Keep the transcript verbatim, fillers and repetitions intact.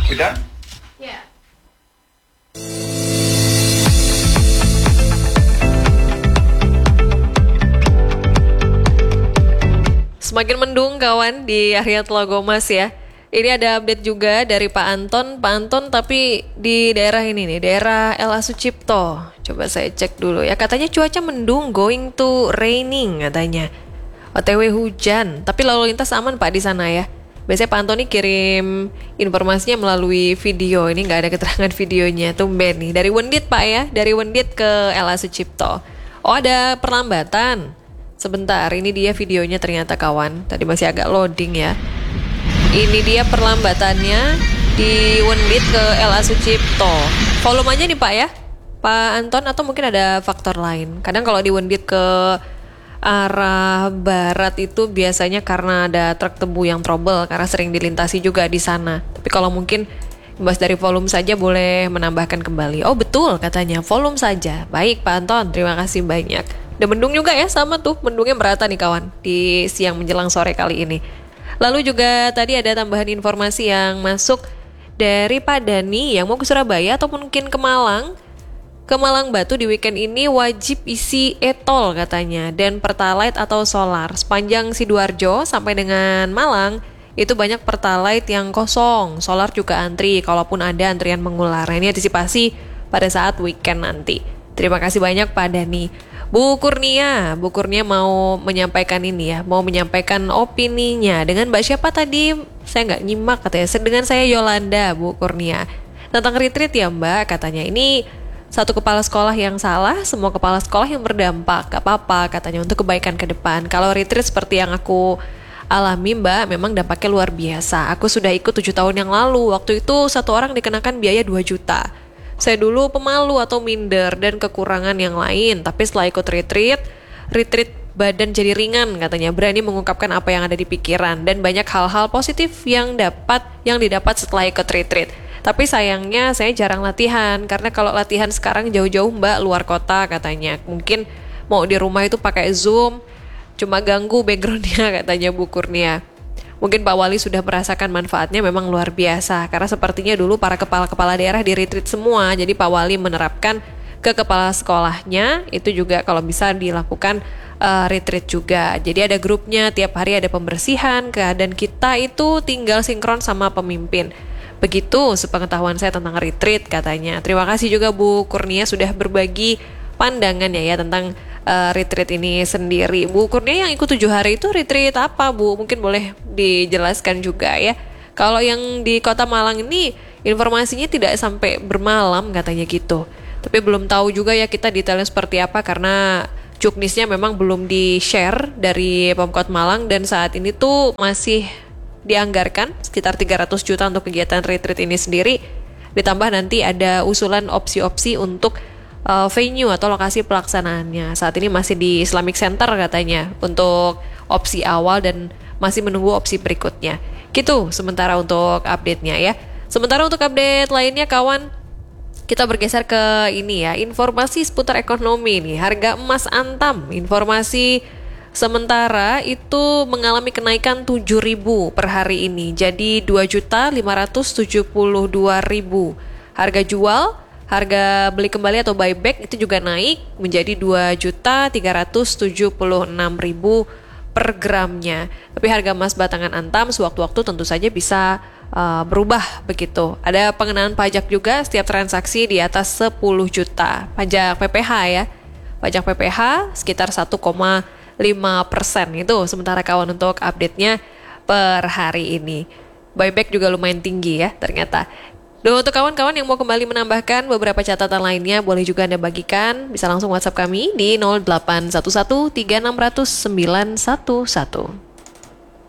Udah? Ya. Semakin mendung kawan di area Telagomas ya. Ini ada update juga dari Pak Anton. Pak Anton tapi di daerah ini nih, daerah L A Sucipto. Coba saya cek dulu ya. Katanya cuaca mendung, going to raining katanya. O T W hujan, tapi lalu lintas aman Pak di sana ya. Biasanya Pak Anton nih kirim informasinya melalui video. Ini nggak ada keterangan videonya. Tumben nih. Dari Wendit Pak ya. Dari Wendit ke L A Sucipto. Oh ada perlambatan. Sebentar, ini dia videonya ternyata kawan. Tadi masih agak loading ya. Ini dia perlambatannya di Wendit ke L A Sucipto. Volumenya nih Pak ya, Pak Anton, atau mungkin ada faktor lain. Kadang kalau di Wendit ke arah barat itu biasanya karena ada truk tebu yang trouble karena sering dilintasi juga di sana. Tapi kalau mungkin imbas dari volume saja boleh menambahkan kembali. Oh betul katanya, volume saja. Baik Pak Anton, terima kasih banyak. Udah mendung juga ya, sama tuh mendungnya merata nih kawan di siang menjelang sore kali ini. Lalu juga tadi ada tambahan informasi yang masuk dari Pak Dani yang mau ke Surabaya atau mungkin ke Malang. Ke Malang Batu di weekend ini wajib isi e-tol katanya dan pertalite atau solar. Sepanjang Sidoarjo sampai dengan Malang itu banyak pertalite yang kosong, solar juga antri kalaupun ada antrian mengular. Nah, ini antisipasi pada saat weekend nanti. Terima kasih banyak Pak Dani. Bu Kurnia, Bu Kurnia mau menyampaikan ini ya, mau menyampaikan opininya. Dengan Mbak siapa tadi? Saya nggak nyimak katanya. Dengan saya Yolanda, Bu Kurnia. Tentang retreat ya Mbak, katanya. Ini satu kepala sekolah yang salah, semua kepala sekolah yang berdampak. Gak apa-apa katanya untuk kebaikan ke depan. Kalau retreat seperti yang aku alami Mbak, memang dampaknya luar biasa. Aku sudah ikut tujuh tahun yang lalu. Waktu itu satu orang dikenakan biaya dua juta. Saya dulu pemalu atau minder dan kekurangan yang lain, tapi setelah ikut retreat, retreat badan jadi ringan katanya, berani mengungkapkan apa yang ada di pikiran dan banyak hal-hal positif yang dapat yang didapat setelah ikut retreat. Tapi sayangnya saya jarang latihan karena kalau latihan sekarang jauh-jauh Mbak luar kota katanya. Mungkin mau di rumah itu pakai Zoom, cuma ganggu backgroundnya katanya Bu Kurnia. Mungkin Pak Wali sudah merasakan manfaatnya memang luar biasa karena sepertinya dulu para kepala-kepala daerah di retreat semua. Jadi Pak Wali menerapkan ke kepala sekolahnya itu juga kalau bisa dilakukan uh, retreat juga. Jadi ada grupnya, tiap hari ada pembersihan dan kita itu tinggal sinkron sama pemimpin. Begitu sepengetahuan saya tentang retreat katanya. Terima kasih juga Bu Kurnia sudah berbagi pandangannya ya tentang Uh, retreat ini sendiri. Bu Kurnia yang ikut tujuh hari itu retreat apa Bu? Mungkin boleh dijelaskan juga ya. Kalau yang di kota Malang ini informasinya tidak sampai bermalam katanya gitu. Tapi belum tahu juga ya kita detailnya seperti apa karena juknisnya memang belum di-share dari Pemkot Malang dan saat ini tuh masih dianggarkan sekitar tiga ratus juta untuk kegiatan retreat ini sendiri. Ditambah nanti ada usulan opsi-opsi untuk Uh, venue atau lokasi pelaksanaannya. Saat ini masih di Islamic Center katanya untuk opsi awal dan masih menunggu opsi berikutnya. Gitu sementara untuk update-nya ya. Sementara untuk update lainnya kawan, kita bergeser ke ini ya, informasi seputar ekonomi nih. Harga emas Antam, informasi sementara itu mengalami kenaikan tujuh ribu per hari ini. Jadi dua juta lima ratus tujuh puluh dua ribu. Harga jual, harga beli kembali atau buyback itu juga naik menjadi dua juta tiga ratus tujuh puluh enam ribu per gramnya. Tapi harga emas batangan Antam sewaktu-waktu tentu saja bisa uh, berubah begitu. Ada pengenaan pajak juga setiap transaksi di atas sepuluh juta. Pajak P P H ya. Pajak P P H sekitar satu koma lima persen itu. Sementara kawan untuk update-nya per hari ini. Buyback juga lumayan tinggi ya ternyata. Dan untuk kawan-kawan yang mau kembali menambahkan beberapa catatan lainnya, boleh juga Anda bagikan. Bisa langsung WhatsApp kami di nol delapan satu satu tiga enam nol nol sembilan satu satu.